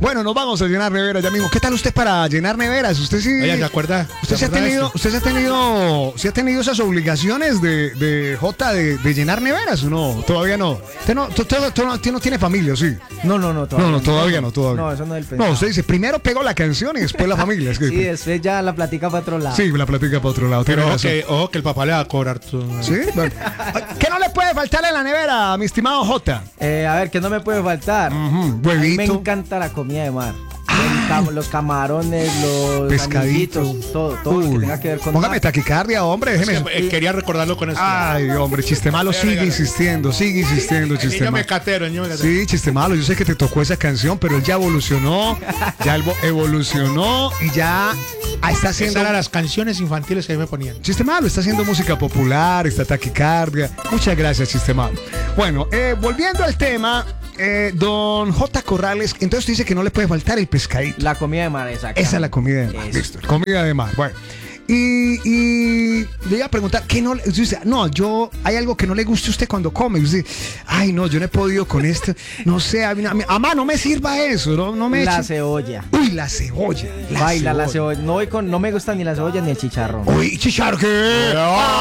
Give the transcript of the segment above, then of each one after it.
Bueno, nos vamos a llenar neveras ya mismo. ¿Qué tal usted para llenar neveras? Usted sí. Oye, ¿se acuerda? ¿Usted sí ha tenido esas obligaciones de Jota de llenar neveras o no? Todavía no. Usted no tiene familia, ¿sí? No, Todavía no. No, eso no es el pensado. No, usted dice, primero pego la canción y después la familia. Es que, sí, después ya la platica para otro lado. Sí, la platica para otro lado. Pero ojo que el papá le va a cobrar todo. ¿Sí? Bueno. ¿Qué no le puede faltar en la nevera, mi estimado Jota? A ver, ¿qué no me puede faltar? Huevito. A mí me encanta la comida de mar. Los camarones, los pescaditos, amiguitos, todo lo que tenga que ver con póngame taquicardia, hombre, déjeme. Es que, quería recordarlo con esto. Ay, hombre, Chiste Malo sigue insistiendo, Chiste Niño Malo. mecatero. Sí, Chiste Malo, yo sé que te tocó esa canción, pero él ya evolucionó, y ya está haciendo. Esas eran las canciones infantiles que a mí me ponían. Chiste Malo está haciendo música popular, está taquicardia. Muchas gracias, Chiste Malo. Bueno, volviendo al tema. Don J. Corrales, entonces dice que no le puede faltar el pescadito. La comida de mar, exacto. Esa es la comida de mar. Listo, comida de mar. Bueno. Y le iba a preguntar, ¿qué no le dice? No, hay algo que no le guste a usted cuando come. Y usted, ay, no, yo no he podido con esto. No sé, amá, no me sirva eso. No me la eche. cebolla. Uy, la cebolla. Baila la cebolla. No me gusta ni la cebolla ni el chicharrón. Uy, chicharrón, ¿qué?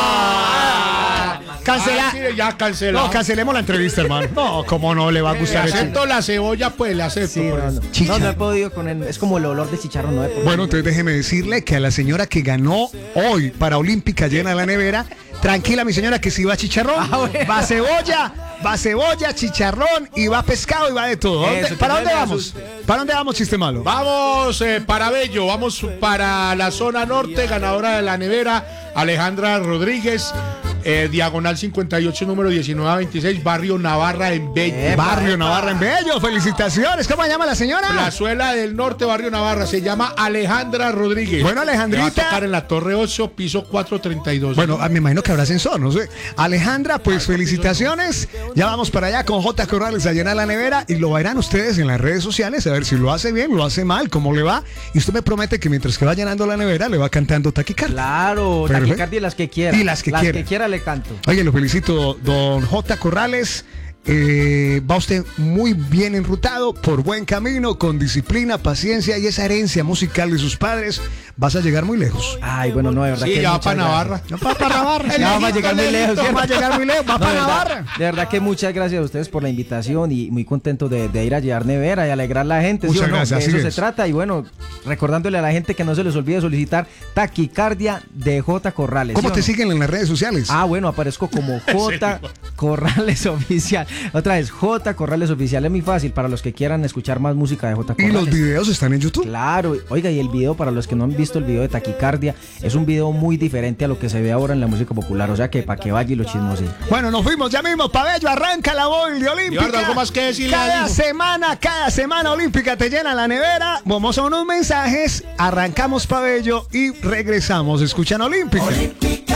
Cancela. Sí, ya cancelado. No, cancelemos la entrevista, hermano. No, ¿cómo no le va a gustar eso? Acepto la cebolla, pues la acepto. Sí, por eso. no he podido con él. Es como el olor de chicharrón. No he podido. Bueno, entonces déjeme decirle que a la señora que ganó hoy para Olímpica llena la nevera, tranquila mi señora que si va chicharrón, bueno. va cebolla, chicharrón y va pescado y va de todo. ¿Para dónde vamos? ¿Para dónde vamos, Chiste Malo? Vamos para Bello, vamos para la zona norte, ganadora de la nevera, Alejandra Rodríguez. Diagonal 58, número 1926, Barrio Navarra en Bello. Barrio Navarra en Bello, felicitaciones. ¿Cómo se llama la señora? Plazuela del Norte, Barrio Navarra, se llama Alejandra Rodríguez. Bueno, Alejandrita. Va a tocar en la Torre 8, piso 432. Bueno, me imagino que habrá ascensor, no sé. Alejandra, pues felicitaciones. Ya vamos para allá con J. Corrales a llenar la nevera y lo verán ustedes en las redes sociales a ver si lo hace bien, lo hace mal, cómo le va. Y usted me promete que mientras que va llenando la nevera le va cantando taquicardia. Claro, taquicardia y las que quiera. Y las que quiera le canto. Oye, lo felicito, don J. Corrales. Va usted muy bien enrutado, por buen camino, con disciplina, paciencia y esa herencia musical de sus padres. Vas a llegar muy lejos. Ay, bueno, no, de verdad sí, que ya va para Navarra. No para Navarra. Ya vamos a llegar muy lejos. Va a llegar muy lejos, va para Navarra. De verdad que muchas gracias a ustedes por la invitación y muy contento de ir a llevar nevera y alegrar a la gente. Muchas ¿sí o no? gracias. De eso se trata. Y bueno, recordándole a la gente que no se les olvide solicitar taquicardia de J. Corrales. ¿Cómo ¿sí te no? siguen en las redes sociales? Bueno, aparezco como J. Corrales Oficial. Otra vez, J. Corrales Oficial. Es muy fácil para los que quieran escuchar más música de J. Corrales. Y los videos están en YouTube. Claro. Oiga, y el video, para los que no han visto el video de taquicardia, es un video muy diferente a lo que se ve ahora en la música popular. O sea que para que vaya y lo chismose. Bueno, nos fuimos ya mismo para Bello. Arranca la Bowl de Olímpica. Eduardo, ¿algo más que decirle? Cada semana Olímpica te llena la nevera. Vamos a unos mensajes, arrancamos para Bello y regresamos. Escuchan Olímpica.